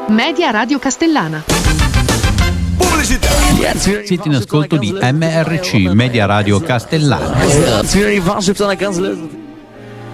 Media Radio Castellana. Pubblicità. Siete in ascolto di MRC Media Radio Castellana. Signori fan,